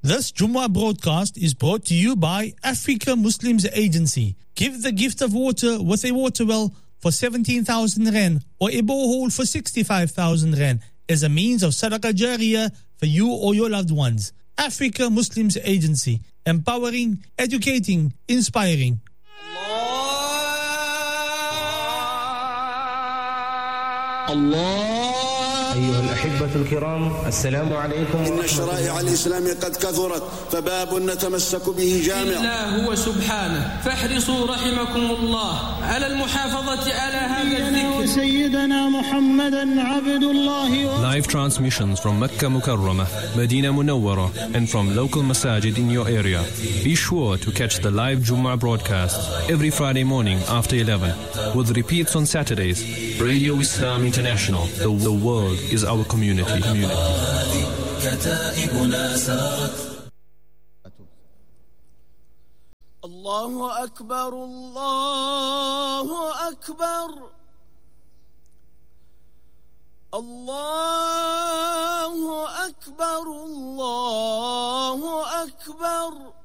This Jummah broadcast is brought to you by Africa Muslims Agency. Give the gift of water with a water well for 17,000 rand or a borehole for 65,000 rand as a means of sadaqah jariyah for you or your loved ones. Africa Muslims Agency. Empowering, educating, inspiring. Allah. أيها الأحبة الكرام السلام عليكم. إن الشرائع الإسلامية قد كثرت فباب نتمسك به جامع. الله هو سبحانه فاحرصوا رحمكم الله على المحافظة على هذا الذكر. سيدنا محمدا عبد الله. Live transmissions from Mecca Mukarramah, Medina Munawwara and from local masajid in your area. Be sure to catch the live Jummah broadcast every Friday morning after 11 with repeats on Saturdays. Radio Islam International. The world is our community. الله أكبر الله أكبر الله أكبر الله أكبر